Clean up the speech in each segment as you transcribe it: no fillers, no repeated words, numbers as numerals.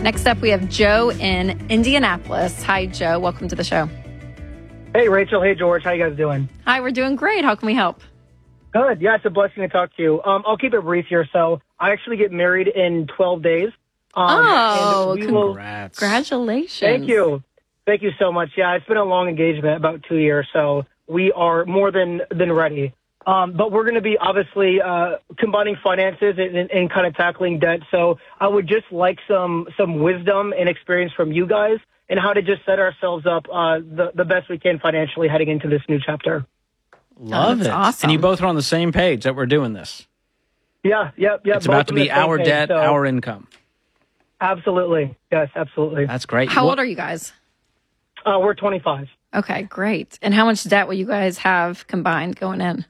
Next up, we have Joe in Indianapolis. Hi, Joe. Welcome to the show. Hey, Rachel. Hey, George. How you guys doing? Hi, we're doing great. How can we help? Good. Yeah, it's a blessing to talk to you. I'll keep it brief here. So I actually get married in 12 days. Congrats. Congratulations. Thank you. Thank you so much. Yeah, it's been a long engagement, about 2 years, so we are more than ready. But we're going to be obviously combining finances and kind of tackling debt. So I would just like some wisdom and experience from you guys and how to just set ourselves up the best we can financially heading into this new chapter. Love it. Awesome. And you both are on the same page that we're doing this. Yeah. It's about to be our debt, our income. Absolutely. Yes, absolutely. That's great. How old are you guys? We're 25. Okay, great. And how much debt will you guys have combined going in?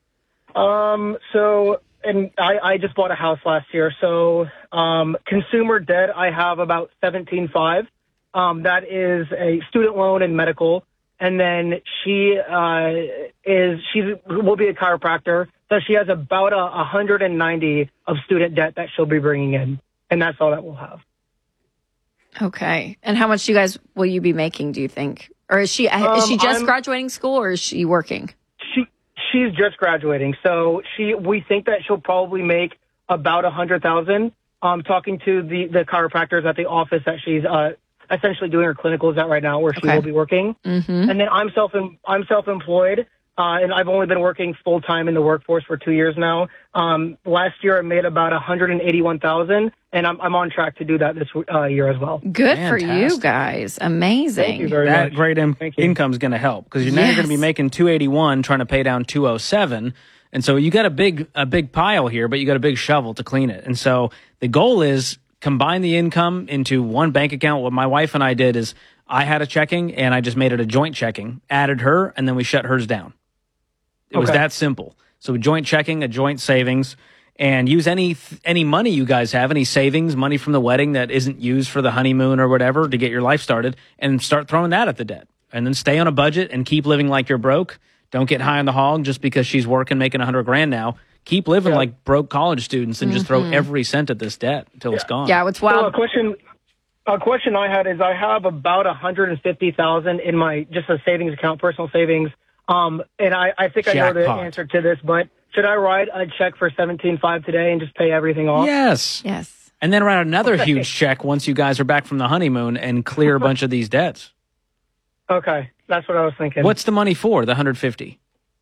And I just bought a house last year. So, consumer debt, I have about 17.5. That is a student loan and medical. And then she will be a chiropractor. So she has about 190 of student debt that she'll be bringing in. And that's all that we'll have. Okay. And how much will you be making, do you think? Or is she just graduating school or is she working? She's just graduating. So we think that she'll probably make about 100,000. Talking to the chiropractors at the office that she's essentially doing her clinicals at right now, where she will be working. Mm-hmm. And then I'm self-employed, and I've only been working full time in the workforce for 2 years now. Last year I made about 181,000, and I'm on track to do that this year as well. Good for you guys. Amazing. Thank you very much. That great income is going to help because now you're going to be making 281 trying to pay down 207. And so you got a big pile here, but you got a big shovel to clean it. And so the goal is combine the income into one bank account. What my wife and I did is I had a checking and I just made it a joint checking, added her, and then we shut hers down. It was that simple. So joint checking, a joint savings, and use any money you guys have, any savings, money from the wedding that isn't used for the honeymoon or whatever to get your life started, and start throwing that at the debt. And then stay on a budget and keep living like you're broke. Don't get high on the hog just because she's working, making $100,000 now. Keep living like broke college students and just throw every cent at this debt until it's gone. Yeah, what's wild. So a question I had is I have about 150,000 in my just a savings account, personal savings. And I think I know the answer to this, but should I write a check for 17.5 today and just pay everything off? Yes. And then write another huge check once you guys are back from the honeymoon and clear a bunch of these debts. Okay, that's what I was thinking. What's the money for, the 150?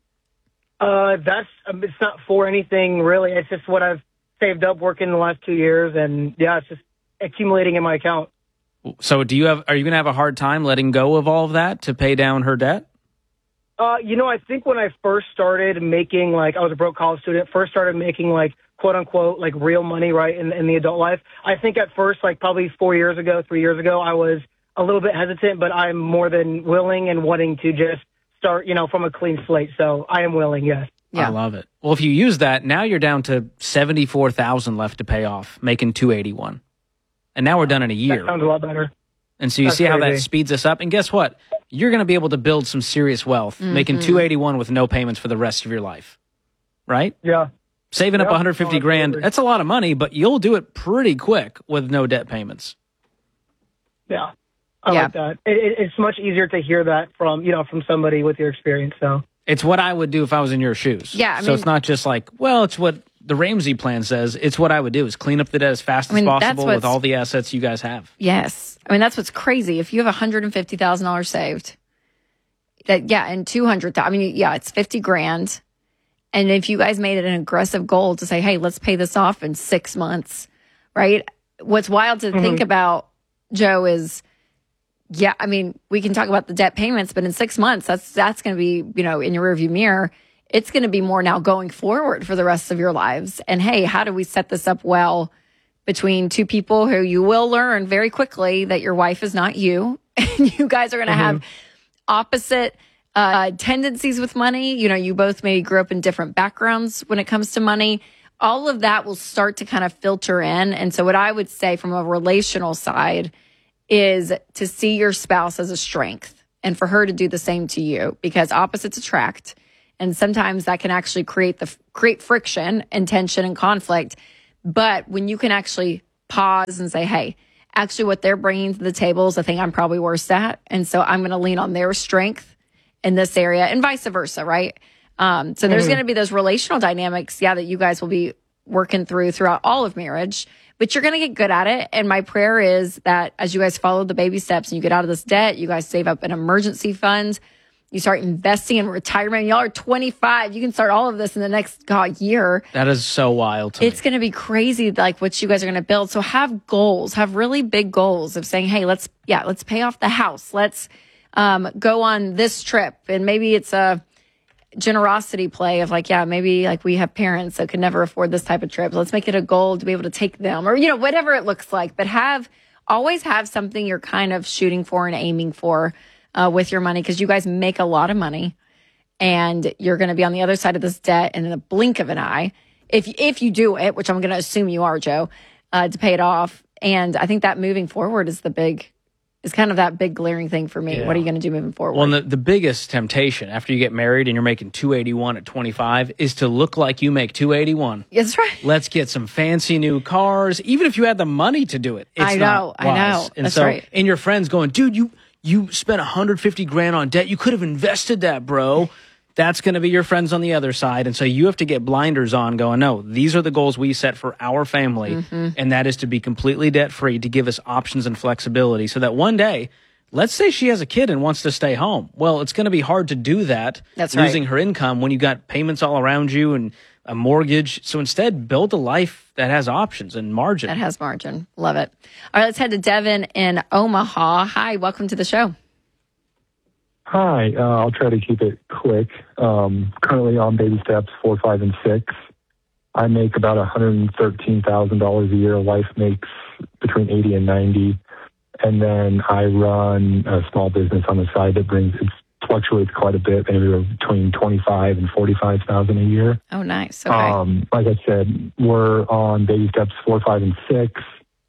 It's not for anything really. It's just what I've saved up working the last 2 years, and it's just accumulating in my account. So are you going to have a hard time letting go of all of that to pay down her debt? I think when I first started making, I was a broke college student, first started making, quote unquote, real money, right, in the adult life. I think at first, probably 3 years ago, I was a little bit hesitant, but I'm more than willing and wanting to just start, from a clean slate. So I am willing, yes. Yeah. I love it. Well, if you use that, now you're down to 74,000 left to pay off, making 281. And now we're done in a year. That sounds a lot better. And so you see how that speeds us up. And guess what? You're going to be able to build some serious wealth, making 281 with no payments for the rest of your life. Right? Yeah. Saving up 150 grand, that's a lot of money, but you'll do it pretty quick with no debt payments. Yeah. I like that. It's much easier to hear that from somebody with your experience. So it's what I would do if I was in your shoes. Yeah. So it's not just it's what the Ramsey plan says. It's what I would do is clean up the debt as fast as possible with all the assets you guys have. Yes. That's what's crazy. If you have $150,000 saved, and 200,000, it's 50 grand. And if you guys made it an aggressive goal to say, hey, let's pay this off in 6 months, right? What's wild to think about, Joe, is we can talk about the debt payments, but in 6 months, that's going to be, in your rearview mirror. It's going to be more now going forward for the rest of your lives. And hey, how do we set this up well between two people who you will learn very quickly that your wife is not you, and you guys are going to have opposite tendencies with money. You both maybe grew up in different backgrounds when it comes to money. All of that will start to kind of filter in. And so what I would say from a relational side is to see your spouse as a strength and for her to do the same to you, because opposites attract. And sometimes that can actually create friction and tension and conflict. But when you can actually pause and say, hey, actually what they're bringing to the table is the thing I'm probably worst at. And so I'm going to lean on their strength in this area and vice versa, right? So there's going to be those relational dynamics, that you guys will be working throughout all of marriage, but you're going to get good at it. And my prayer is that as you guys follow the baby steps and you get out of this debt, you guys save up an emergency fund, you start investing in retirement. Y'all are 25. You can start all of this in the next year. That is so wild to me. It's going to be crazy, like what you guys are going to build. So have goals, have really big goals of saying, hey, let's pay off the house. Let's go on this trip. And maybe it's a generosity play of maybe we have parents that could never afford this type of trip. Let's make it a goal to be able to take them, or, whatever it looks like. But always have something you're kind of shooting for and aiming for with your money, because you guys make a lot of money and you're going to be on the other side of this debt in the blink of an eye. If you do it, which I'm going to assume you are, Joe, to pay it off. And I think that moving forward is kind of that big glaring thing for me. Yeah. What are you going to do moving forward? Well, the biggest temptation after you get married and you're making $281 at 25 is to look like you make $281. That's right. Let's get some fancy new cars, even if you had the money to do it. It's I know. And that's so, right. And your friends going, dude, you spent $150,000 on debt. You could have invested that, bro. That's going to be your friends on the other side. And so you have to get blinders on going, no, these are the goals we set for our family. Mm-hmm. And that is to be completely debt free, to give us options and flexibility so that one day, let's say she has a kid and wants to stay home. Well, it's going to be hard to do that. That's losing right. her income when you got payments all around you and a mortgage. So instead, build a life that has options and margin. That has margin. Love it. All right, let's head to Devin in Omaha. Hi, welcome to the show. Hi, I'll try to keep it quick. Currently on baby steps 4, 5, and 6. I make about $113,000 a year. Wife makes between 80 and 90. And then I run a small business on the side that it fluctuates quite a bit, maybe between 25 and 45,000 a year. Oh, nice. Okay. Like I said, we're on baby steps 4, 5, and 6.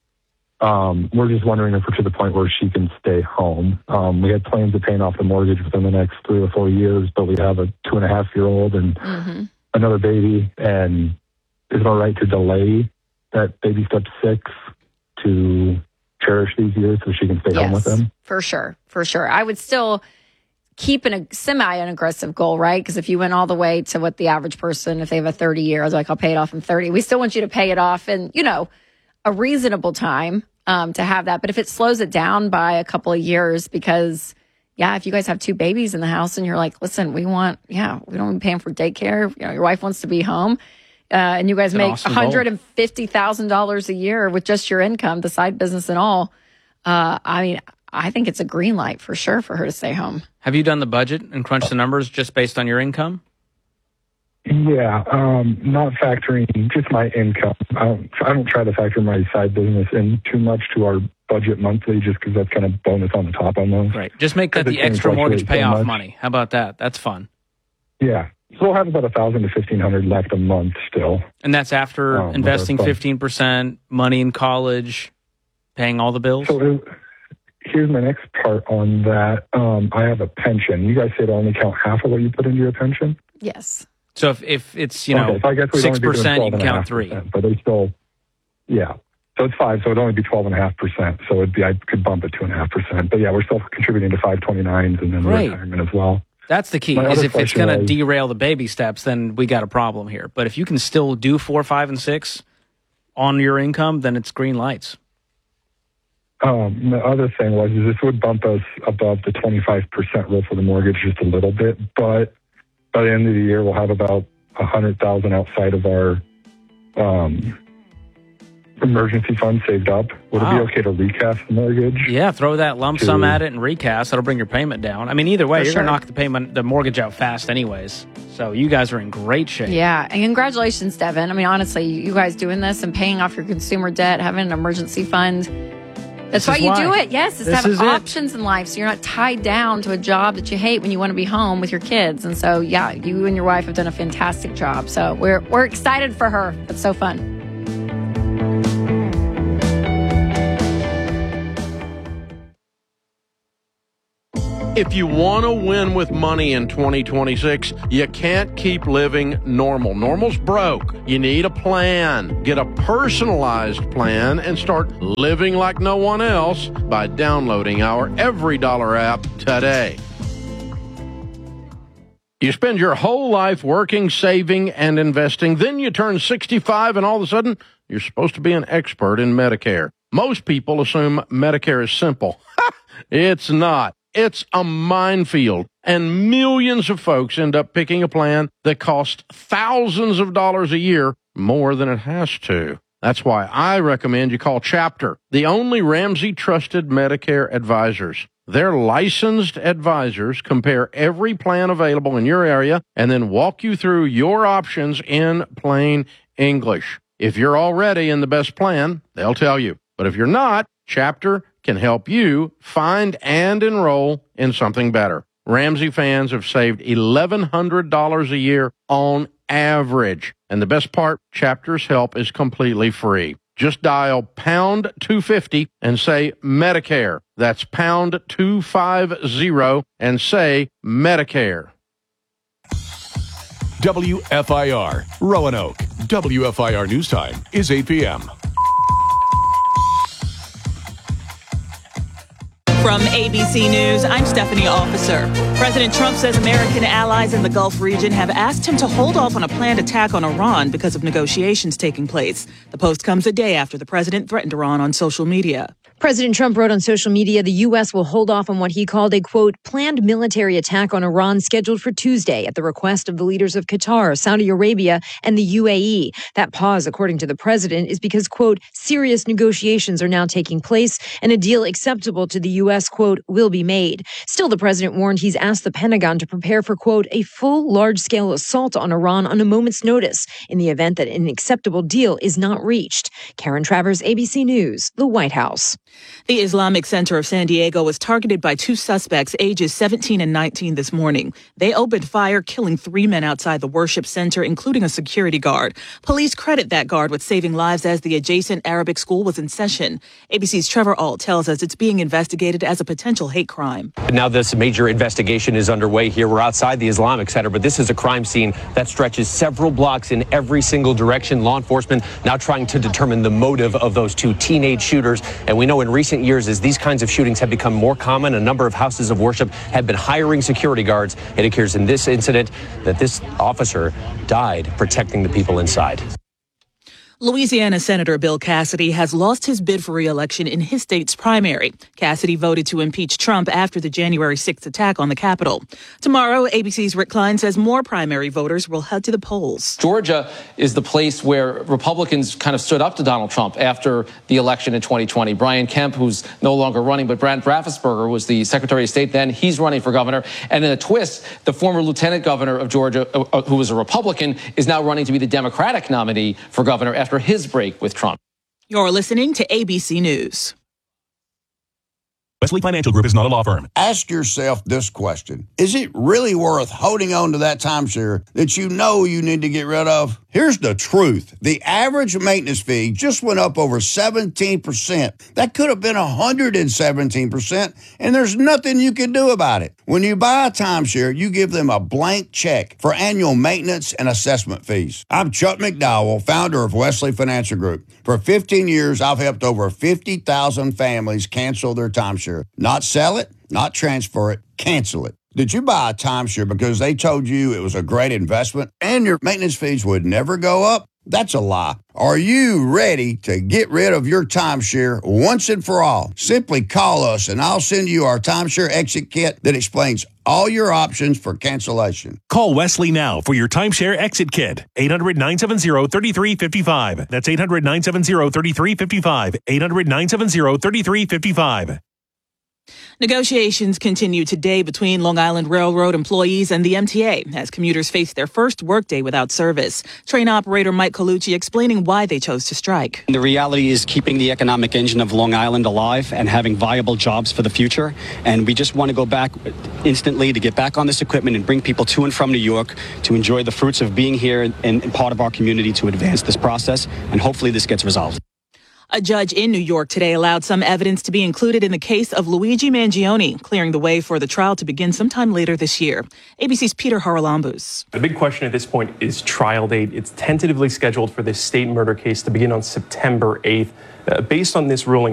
We're just wondering if we're to the point where she can stay home. We had plans of paying off the mortgage within the next 3 or 4 years, but we have a 2.5-year-old and another baby. And is it all right to delay that baby step 6 to cherish these years so she can stay home with them? For sure. I would still keep a semi-aggressive goal, right? Because if you went all the way to what the average person, if they have a 30-year, I was like, I'll pay it off in 30. We still want you to pay it off in, a reasonable time to have that. But if it slows it down by a couple of years, because if you guys have 2 babies in the house and you're like, listen, we don't be paying for daycare. Your wife wants to be home. And you guys make $150,000 a year with just your income, the side business and all. I think it's a green light for sure for her to stay home. Have you done the budget and crunched the numbers just based on your income? Yeah, not factoring just my income. I don't try to factor my side business in too much to our budget monthly, just because that's kind of bonus on the top almost. Right. Just make that the extra mortgage payoff money. How about that? That's fun. Yeah. So we'll have about $1,000 to $1,500 left a month still. And that's after investing 15%, money in college, paying all the bills? So here's my next part on that. I have a pension. You guys say to only count half of what you put into your pension? Yes. So if it's, so I guess 6%, you can count 3. But they still, So it's 5, so it'd only be 12.5%. So I could bump it to 2.5%. But we're still contributing to 529s and then retirement as well. That's the key, is if it's going to derail the baby steps, then we got a problem here. But if you can still do 4, 5, and 6 on your income, then it's green lights. The other thing was this would bump us above the 25% rule for the mortgage just a little bit, but by the end of the year we'll have about $100,000 outside of our emergency fund saved up. Would it be okay to recast the mortgage? Yeah, throw that lump sum at it and recast. That'll bring your payment down. I mean, either way, you're going to knock the mortgage out fast anyways. So you guys are in great shape. Yeah, and congratulations, Devin. I mean, honestly, you guys doing this and paying off your consumer debt, having an emergency fund. That's why you do it. Yes, it's to have options in life, so you're not tied down to a job that you hate when you want to be home with your kids. And so, you and your wife have done a fantastic job. So we're excited for her. It's so fun. If you want to win with money in 2026, you can't keep living normal. Normal's broke. You need a plan. Get a personalized plan and start living like no one else by downloading our EveryDollar app today. You spend your whole life working, saving, and investing. Then you turn 65 and all of a sudden, you're supposed to be an expert in Medicare. Most people assume Medicare is simple. It's not. It's a minefield, and millions of folks end up picking a plan that costs thousands of dollars a year more than it has to. That's why I recommend you call Chapter, the only Ramsey-trusted Medicare advisors. Their licensed advisors compare every plan available in your area and then walk you through your options in plain English. If you're already in the best plan, they'll tell you. But if you're not, Chapter can help you find and enroll in something better. Ramsey fans have saved $1,100 a year on average. And the best part, Chapter's help is completely free. Just dial pound 250 and say Medicare. That's pound 250 and say Medicare. WFIR, Roanoke. WFIR News Time is 8 p.m. From ABC News, I'm Stephanie Officer. President Trump says American allies in the Gulf region have asked him to hold off on a planned attack on Iran because of negotiations taking place. The post comes a day after the president threatened Iran on social media. President Trump wrote on social media the U.S. will hold off on what he called a, quote, planned military attack on Iran scheduled for Tuesday at the request of the leaders of Qatar, Saudi Arabia, and the UAE. That pause, according to the president, is because, quote, serious negotiations are now taking place and a deal acceptable to the U.S., quote, will be made. Still, the president warned he's asked the Pentagon to prepare for, quote, a full large-scale assault on Iran on a moment's notice in the event that an acceptable deal is not reached. Karen Travers, ABC News, the White House. The Islamic Center of San Diego was targeted by two suspects ages 17 and 19 this morning. They opened fire, killing 3 men outside the worship center, including a security guard. Police credit that guard with saving lives as the adjacent Arabic school was in session. ABC's Trevor Ault tells us it's being investigated as a potential hate crime. Now this major investigation is underway here. We're outside the Islamic Center, but this is a crime scene that stretches several blocks in every single direction. Law enforcement now trying to determine the motive of those two teenage shooters. And we know in recent years, as these kinds of shootings have become more common, a number of houses of worship have been hiring security guards. It appears in this incident that this officer died protecting the people inside. Louisiana Senator Bill Cassidy has lost his bid for re-election in his state's primary. Cassidy voted to impeach Trump after the January 6th attack on the Capitol. Tomorrow, ABC's Rick Klein says more primary voters will head to the polls. Georgia is the place where Republicans kind of stood up to Donald Trump after the election in 2020. Brian Kemp, who's no longer running, but Brad Raffensperger was the Secretary of State then. He's running for governor. And in a twist, the former lieutenant governor of Georgia, who was a Republican, is now running to be the Democratic nominee for governor after his break with Trump. You're listening to ABC News. Wesley Financial Group is not a law firm. Ask yourself this question. Is it really worth holding on to that timeshare that you know you need to get rid of? Here's the truth. The average maintenance fee just went up over 17%. That could have been 117%, and there's nothing you can do about it. When you buy a timeshare, you give them a blank check for annual maintenance and assessment fees. I'm Chuck McDowell, founder of Wesley Financial Group. For 15 years, I've helped over 50,000 families cancel their timeshare. Not sell it, not transfer it, cancel it. Did you buy a timeshare because they told you it was a great investment and your maintenance fees would never go up? That's a lie. Are you ready to get rid of your timeshare once and for all? Simply call us and I'll send you our timeshare exit kit that explains all your options for cancellation. Call Wesley now for your timeshare exit kit. 800-970-3355. That's 800-970-3355. 800-970-3355. Negotiations continue today between Long Island Railroad employees and the MTA as commuters face their first workday without service. Train operator Mike Colucci explaining why they chose to strike. The reality is keeping the economic engine of Long Island alive and having viable jobs for the future. And we just want to go back instantly to get back on this equipment and bring people to and from New York to enjoy the fruits of being here and part of our community to advance this process. And hopefully this gets resolved. A judge in New York today allowed some evidence to be included in the case of Luigi Mangione, clearing the way for the trial to begin sometime later this year. ABC's Peter Haralambous. The big question at this point is trial date. It's tentatively scheduled for this state murder case to begin on September 8th. Based on this ruling,